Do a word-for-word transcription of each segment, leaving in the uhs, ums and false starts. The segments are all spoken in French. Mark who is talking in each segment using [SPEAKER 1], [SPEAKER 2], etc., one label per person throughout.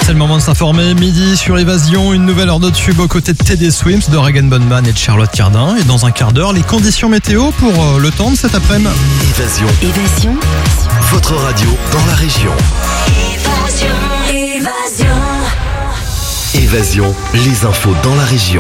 [SPEAKER 1] C'est le moment de s'informer. Midi sur Évasion, une nouvelle heure de tube aux côtés de Teddy Swims, de Regan Bonman et de Charlotte Cardin. Et dans un quart d'heure, les conditions météo pour le temps de cet après-midi.
[SPEAKER 2] Évasion.
[SPEAKER 3] Évasion.
[SPEAKER 2] Votre radio dans la région.
[SPEAKER 3] Évasion. Évasion.
[SPEAKER 2] Évasion, les infos dans la région.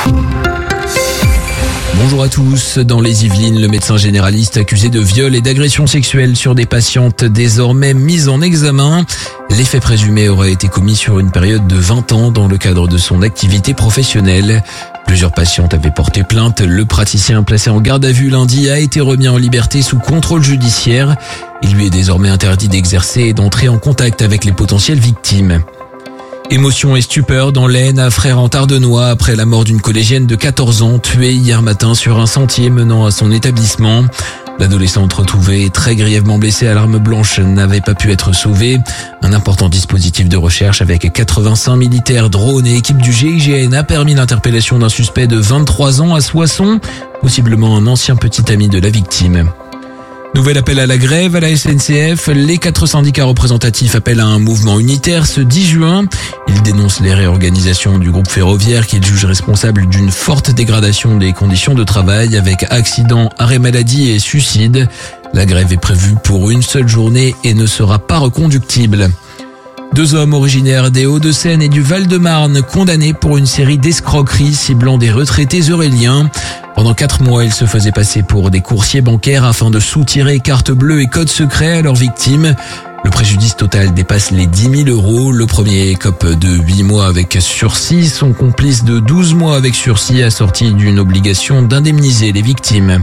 [SPEAKER 4] Bonjour à tous. Dans les Yvelines, le médecin généraliste accusé de viol et d'agression sexuelle sur des patientes désormais mises en examen. Les faits présumés auraient été commis sur une période de vingt ans dans le cadre de son activité professionnelle. Plusieurs patientes avaient porté plainte. Le praticien placé en garde à vue lundi a été remis en liberté sous contrôle judiciaire. Il lui est désormais interdit d'exercer et d'entrer en contact avec les potentielles victimes. Émotion et stupeur dans l'Aisne à Frères-en-Tardenois après la mort d'une collégienne de quatorze ans tuée hier matin sur un sentier menant à son établissement. L'adolescente retrouvée très grièvement blessée à l'arme blanche n'avait pas pu être sauvée. Un important dispositif de recherche avec quatre-vingt-cinq militaires, drones et équipes du G I G N a permis l'interpellation d'un suspect de vingt-trois ans à Soissons, possiblement un ancien petit ami de la victime. Nouvel appel à la grève à la S N C F. Les quatre syndicats représentatifs appellent à un mouvement unitaire ce dix juin. Ils dénoncent les réorganisations du groupe ferroviaire qu'ils jugent responsable d'une forte dégradation des conditions de travail avec accidents, arrêt maladie et suicides. La grève est prévue pour une seule journée et ne sera pas reconductible. Deux hommes originaires des Hauts-de-Seine et du Val-de-Marne condamnés pour une série d'escroqueries ciblant des retraités euréliens. Pendant quatre mois, ils se faisaient passer pour des coursiers bancaires afin de soutirer cartes bleues et codes secrets à leurs victimes. Le préjudice total dépasse les dix mille euros. Le premier écope de huit mois avec sursis. Son complice de douze mois avec sursis assorti d'une obligation d'indemniser les victimes.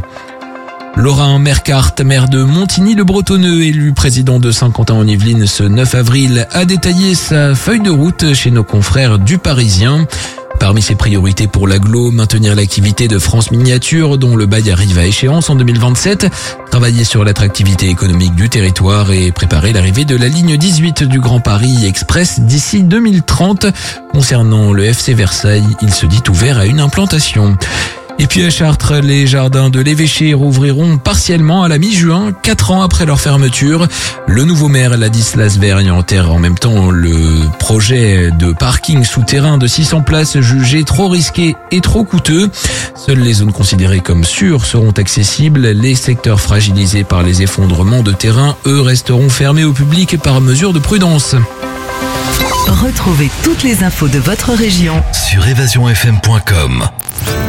[SPEAKER 4] Laurent Mercart, maire de Montigny-le-Bretonneux, élu président de Saint-Quentin-en-Yvelines ce neuf avril, a détaillé sa feuille de route chez nos confrères du Parisien. Parmi ses priorités pour l'agglo, maintenir l'activité de France Miniature, dont le bail arrive à échéance en deux mille vingt-sept, travailler sur l'attractivité économique du territoire et préparer l'arrivée de la ligne dix-huit du Grand Paris Express d'ici deux mille trente. Concernant le F C Versailles, il se dit ouvert à une implantation. Et puis à Chartres, les jardins de l'Évêché rouvriront partiellement à la mi-juin, quatre ans après leur fermeture. Le nouveau maire Ladislas Vergne enterre en même temps le projet de parking souterrain de six cents places jugé trop risqué et trop coûteux. Seules les zones considérées comme sûres seront accessibles. Les secteurs fragilisés par les effondrements de terrain, eux, resteront fermés au public par mesure de prudence.
[SPEAKER 3] Retrouvez toutes les infos de votre région
[SPEAKER 2] sur évasion f m point com.